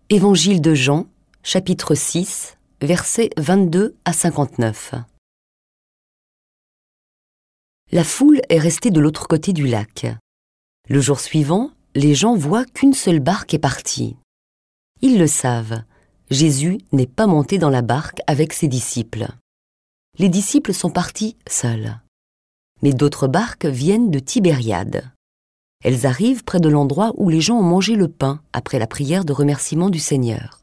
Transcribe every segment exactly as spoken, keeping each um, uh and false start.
Évangile de Jean, chapitre six, versets vingt-deux à cinquante-neuf. La foule est restée de l'autre côté du lac. Le jour suivant, les gens voient qu'une seule barque est partie. Ils le savent, Jésus n'est pas monté dans la barque avec ses disciples. Les disciples sont partis seuls. Mais d'autres barques viennent de Tibériade. Elles arrivent près de l'endroit où les gens ont mangé le pain après la prière de remerciement du Seigneur.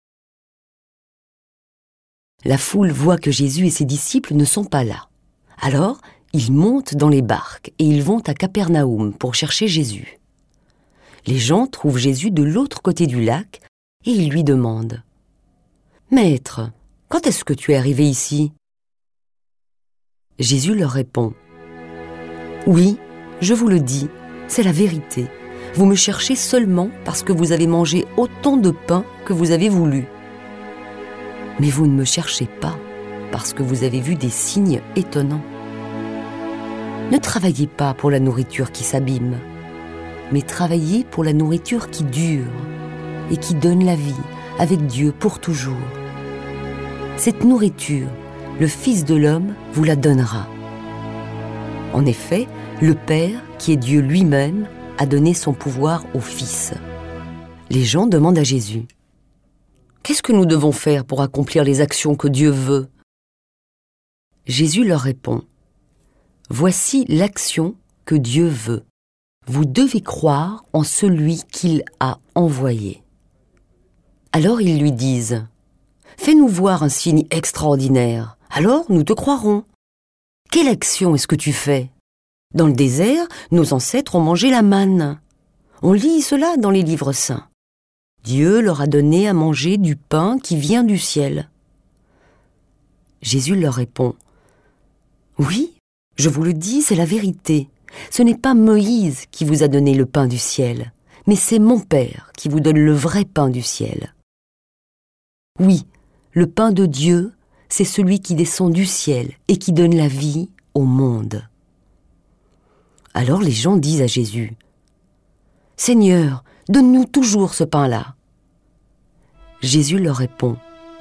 La foule voit que Jésus et ses disciples ne sont pas là. Alors, ils montent dans les barques et ils vont à Capernaum pour chercher Jésus. Les gens trouvent Jésus de l'autre côté du lac et ils lui demandent « Maître, quand est-ce que tu es arrivé ici ?» Jésus leur répond « Oui, je vous le dis, c'est la vérité. Vous me cherchez seulement parce que vous avez mangé autant de pain que vous avez voulu. Mais vous ne me cherchez pas parce que vous avez vu des signes étonnants. Ne travaillez pas pour la nourriture qui s'abîme, mais travaillez pour la nourriture qui dure et qui donne la vie avec Dieu pour toujours. Cette nourriture, le Fils de l'homme vous la donnera. En effet, le Père, qui est Dieu lui-même, a donné son pouvoir au Fils. » Les gens demandent à Jésus « Qu'est-ce que nous devons faire pour accomplir les actions que Dieu veut ?» Jésus leur répond « Voici l'action que Dieu veut. Vous devez croire en celui qu'il a envoyé. » Alors ils lui disent « Fais-nous voir un signe extraordinaire, alors nous te croirons. Quelle action est-ce que tu fais ? Dans le désert, nos ancêtres ont mangé la manne. On lit cela dans les livres saints. Dieu leur a donné à manger du pain qui vient du ciel. » Jésus leur répond « Oui, je vous le dis, c'est la vérité. Ce n'est pas Moïse qui vous a donné le pain du ciel, mais c'est mon Père qui vous donne le vrai pain du ciel. Oui, le pain de Dieu, c'est celui qui descend du ciel et qui donne la vie au monde. » Alors les gens disent à Jésus « Seigneur, donne-nous toujours ce pain-là. » Jésus leur répond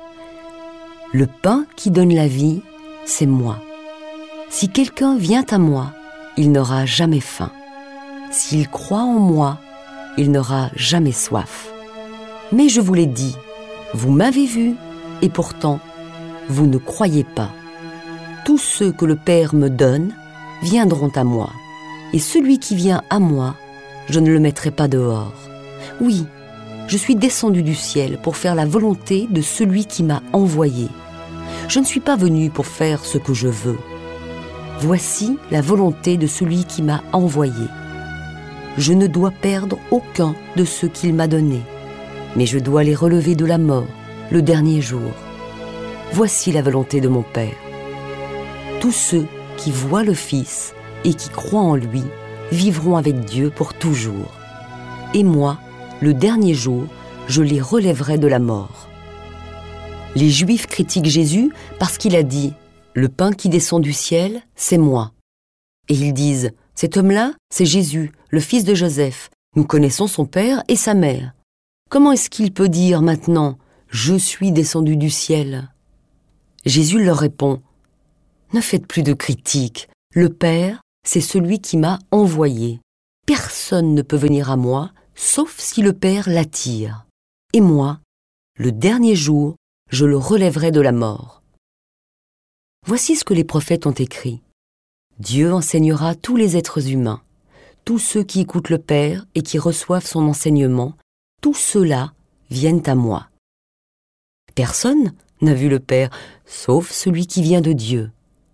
« Le pain qui donne la vie, c'est moi. Si quelqu'un vient à moi, il n'aura jamais faim. S'il croit en moi, il n'aura jamais soif. Mais je vous l'ai dit, vous m'avez vu, et pourtant, vous ne croyez pas. Tous ceux que le Père me donne viendront à moi. Et celui qui vient à moi, je ne le mettrai pas dehors. Oui, je suis descendu du ciel pour faire la volonté de celui qui m'a envoyé. Je ne suis pas venu pour faire ce que je veux. Voici la volonté de celui qui m'a envoyé. Je ne dois perdre aucun de ceux qu'il m'a donnés, mais je dois les relever de la mort le dernier jour. Voici la volonté de mon Père. Tous ceux qui voient le Fils et qui croient en lui, vivront avec Dieu pour toujours. Et moi, le dernier jour, je les relèverai de la mort. » Les Juifs critiquent Jésus parce qu'il a dit « Le pain qui descend du ciel, c'est moi. » Et ils disent « Cet homme-là, c'est Jésus, le fils de Joseph. Nous connaissons son père et sa mère. Comment est-ce qu'il peut dire maintenant « Je suis descendu du ciel » ?» Jésus leur répond « Ne faites plus de critiques. Le Père, c'est celui qui m'a envoyé. Personne ne peut venir à moi, sauf si le Père l'attire. Et moi, le dernier jour, je le relèverai de la mort. » Voici ce que les prophètes ont écrit. Dieu enseignera tous les êtres humains, tous ceux qui écoutent le Père et qui reçoivent son enseignement, tous ceux-là viennent à moi. Personne n'a vu le Père, sauf celui qui vient de Dieu.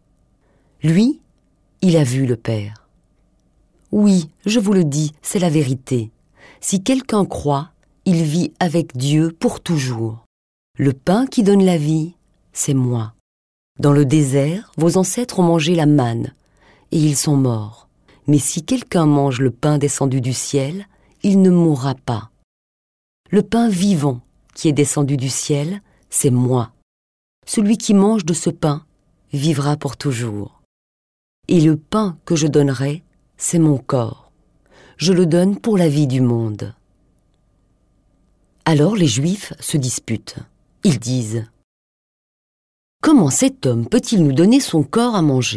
Lui, il a vu le Père. Oui, je vous le dis, c'est la vérité. Si quelqu'un croit, il vit avec Dieu pour toujours. Le pain qui donne la vie, c'est moi. Dans le désert, vos ancêtres ont mangé la manne, et ils sont morts. Mais si quelqu'un mange le pain descendu du ciel, il ne mourra pas. Le pain vivant qui est descendu du ciel, c'est moi. Celui qui mange de ce pain vivra pour toujours. Et le pain que je donnerai, c'est mon corps. Je le donne pour la vie du monde. Alors les Juifs se disputent. Ils disent « Comment cet homme peut-il nous donner son corps à manger ?»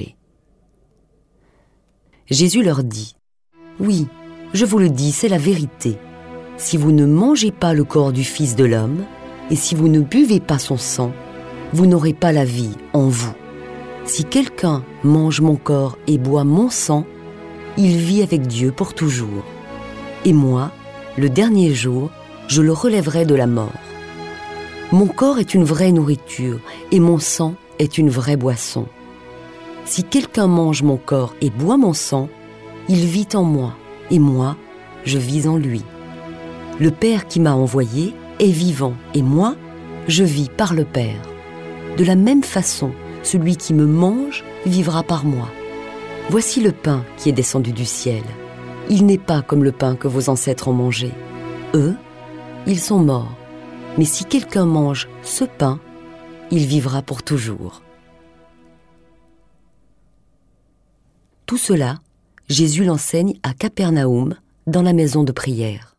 Jésus leur dit « Oui, je vous le dis, c'est la vérité. Si vous ne mangez pas le corps du Fils de l'homme, et si vous ne buvez pas son sang, vous n'aurez pas la vie en vous. Si quelqu'un mange mon corps et boit mon sang, il vit avec Dieu pour toujours. Et moi, le dernier jour, je le relèverai de la mort. Mon corps est une vraie nourriture, et mon sang est une vraie boisson. Si quelqu'un mange mon corps et boit mon sang, il vit en moi, et moi, je vis en lui. Le Père qui m'a envoyé est vivant, et moi, je vis par le Père. De la même façon, celui qui me mange vivra par moi. Voici le pain qui est descendu du ciel. Il n'est pas comme le pain que vos ancêtres ont mangé. Eux, ils sont morts. Mais si quelqu'un mange ce pain, il vivra pour toujours. » Tout cela, Jésus l'enseigne à Capernaum, dans la maison de prière.